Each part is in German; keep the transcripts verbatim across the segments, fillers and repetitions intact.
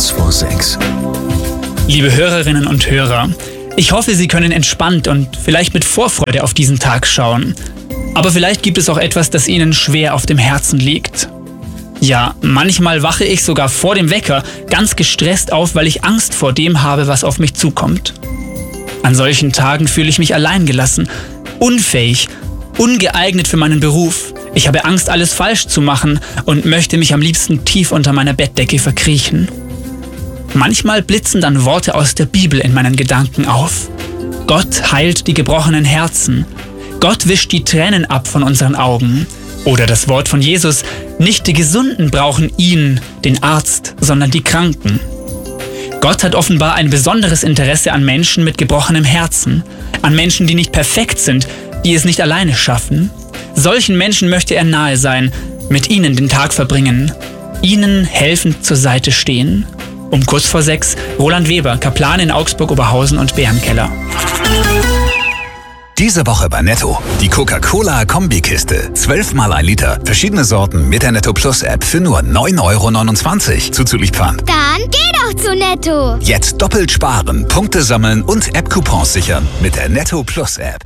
Kurz vor sechs. Liebe Hörerinnen und Hörer, ich hoffe, Sie können entspannt und vielleicht mit Vorfreude auf diesen Tag schauen. Aber vielleicht gibt es auch etwas, das Ihnen schwer auf dem Herzen liegt. Ja, manchmal wache ich sogar vor dem Wecker ganz gestresst auf, weil ich Angst vor dem habe, was auf mich zukommt. An solchen Tagen fühle ich mich alleingelassen, unfähig, ungeeignet für meinen Beruf. Ich habe Angst, alles falsch zu machen und möchte mich am liebsten tief unter meiner Bettdecke verkriechen. Manchmal blitzen dann Worte aus der Bibel in meinen Gedanken auf. Gott heilt die gebrochenen Herzen. Gott wischt die Tränen ab von unseren Augen. Oder das Wort von Jesus: Nicht die Gesunden brauchen ihn, den Arzt, sondern die Kranken. Gott hat offenbar ein besonderes Interesse an Menschen mit gebrochenem Herzen, an Menschen, die nicht perfekt sind, die es nicht alleine schaffen. Solchen Menschen möchte er nahe sein, mit ihnen den Tag verbringen, ihnen helfend zur Seite stehen. Um kurz vor sechs, Roland Weber, Kaplan in Augsburg-Oberhausen und Bärenkeller. Diese Woche bei Netto. Die Coca-Cola-Kombikiste. zwölfmal ein Liter. Verschiedene Sorten mit der Netto Plus App für nur neun Euro neunundzwanzig. Zuzüglich Pfand. Dann geh doch zu Netto. Jetzt doppelt sparen, Punkte sammeln und App-Coupons sichern mit der Netto Plus App.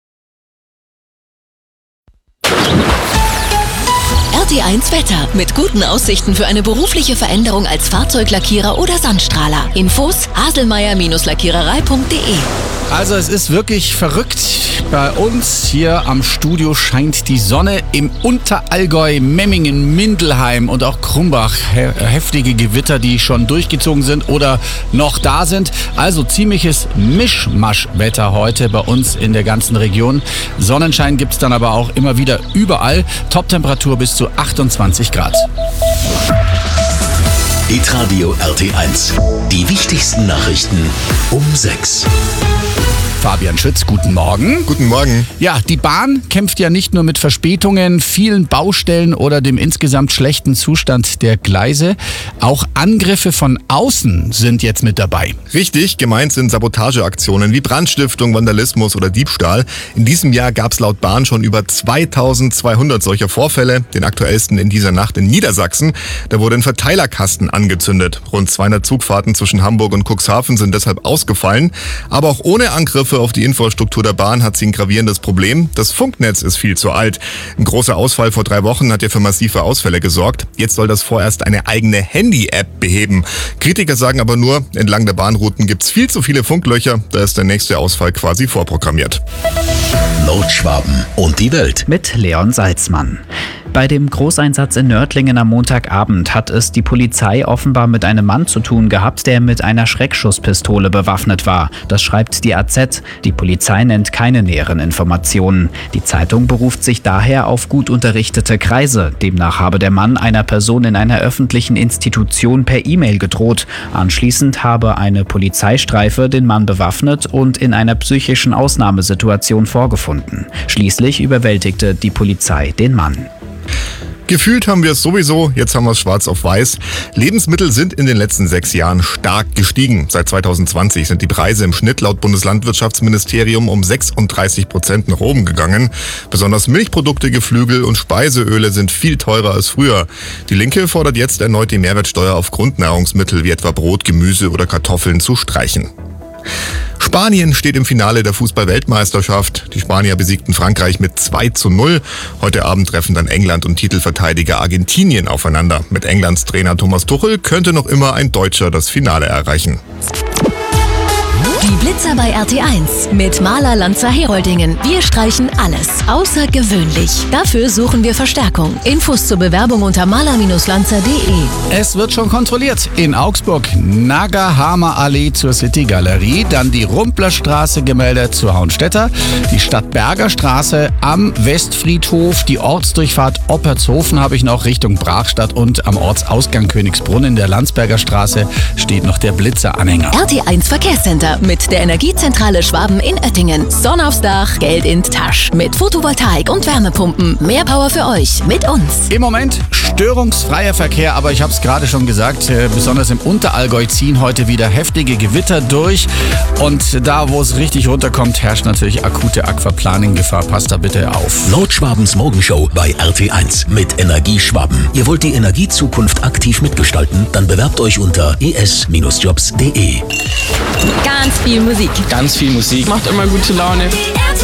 R T eins Wetter. Mit guten Aussichten für eine berufliche Veränderung als Fahrzeuglackierer oder Sandstrahler. Infos haselmeier-lackiererei punkt de. Also es ist wirklich verrückt. Bei uns hier am Studio scheint die Sonne. Im Unterallgäu, Memmingen, Mindelheim und auch Krumbach he- heftige Gewitter, die schon durchgezogen sind oder noch da sind. Also ziemliches Mischmaschwetter heute bei uns in der ganzen Region. Sonnenschein gibt es dann aber auch immer wieder überall. Toptemperatur bis zu achtundzwanzig Grad. Hitradio R T eins. Die wichtigsten Nachrichten um sechs. Fabian Schütz, guten Morgen. Guten Morgen. Ja, die Bahn kämpft ja nicht nur mit Verspätungen, vielen Baustellen oder dem insgesamt schlechten Zustand der Gleise. Auch Angriffe von außen sind jetzt mit dabei. Richtig, gemeint sind Sabotageaktionen wie Brandstiftung, Vandalismus oder Diebstahl. In diesem Jahr gab es laut Bahn schon über zweitausendzweihundert solcher Vorfälle. Den aktuellsten in dieser Nacht in Niedersachsen. Da wurde ein Verteilerkasten angezündet. Rund zweihundert Zugfahrten zwischen Hamburg und Cuxhaven sind deshalb ausgefallen. Aber auch ohne Angriffe auf die Infrastruktur der Bahn hat sie ein gravierendes Problem. Das Funknetz ist viel zu alt. Ein großer Ausfall vor drei Wochen hat ja für massive Ausfälle gesorgt. Jetzt soll das vorerst eine eigene Handy-App beheben. Kritiker sagen aber nur, entlang der Bahnrouten gibt es viel zu viele Funklöcher. Da ist der nächste Ausfall quasi vorprogrammiert. Nordschwaben und die Welt. Mit Leon Salzmann. Bei dem Großeinsatz in Nördlingen am Montagabend hat es die Polizei offenbar mit einem Mann zu tun gehabt, der mit einer Schreckschusspistole bewaffnet war. Das schreibt die A Z. Die Polizei nennt keine näheren Informationen. Die Zeitung beruft sich daher auf gut unterrichtete Kreise. Demnach habe der Mann einer Person in einer öffentlichen Institution per E-Mail gedroht. Anschließend habe eine Polizeistreife den Mann bewaffnet und in einer psychischen Ausnahmesituation vorgefunden. Schließlich überwältigte die Polizei den Mann. Gefühlt haben wir es sowieso, jetzt haben wir es schwarz auf weiß. Lebensmittel sind in den letzten sechs Jahren stark gestiegen. Seit zweitausendzwanzig sind die Preise im Schnitt laut Bundeslandwirtschaftsministerium um sechsunddreißig Prozent nach oben gegangen. Besonders Milchprodukte, Geflügel und Speiseöle sind viel teurer als früher. Die Linke fordert jetzt erneut die Mehrwertsteuer auf Grundnahrungsmittel wie etwa Brot, Gemüse oder Kartoffeln zu streichen. Spanien steht im Finale der Fußball-Weltmeisterschaft. Die Spanier besiegten Frankreich mit zwei zu null. Heute Abend treffen dann England und Titelverteidiger Argentinien aufeinander. Mit Englands Trainer Thomas Tuchel könnte noch immer ein Deutscher das Finale erreichen. Die Blitzer bei R T eins mit Maler Lanzer Heroldingen. Wir streichen alles außergewöhnlich. Dafür suchen wir Verstärkung. Infos zur Bewerbung unter maler lanzer punkt de. Es wird schon kontrolliert. In Augsburg Nagahama Allee zur City Galerie, dann die Rumplerstraße gemeldet zur Hauenstädter, die Stadtberger Straße am Westfriedhof, die Ortsdurchfahrt Oppertshofen habe ich noch Richtung Brachstadt und am Ortsausgang Königsbrunn in der Landsberger Straße steht noch der Blitzeranhänger. R T eins Verkehrscenter mit der Energiezentrale Schwaben in Oettingen. Sonne aufs Dach, Geld in die Tasche. Mit Photovoltaik und Wärmepumpen. Mehr Power für euch mit uns. Im Moment störungsfreier Verkehr, aber ich habe es gerade schon gesagt, äh, besonders im Unterallgäu ziehen heute wieder heftige Gewitter durch. Und da, wo es richtig runterkommt, herrscht natürlich akute Aquaplaning-Gefahr. Passt da bitte auf. Nordschwabens Morgenshow bei R T eins mit Energie Schwaben. Ihr wollt die Energiezukunft aktiv mitgestalten? Dann bewerbt euch unter e s Bindestrich jobs punkt de. Ganz viel Musik. Ganz viel Musik. Macht immer gute Laune.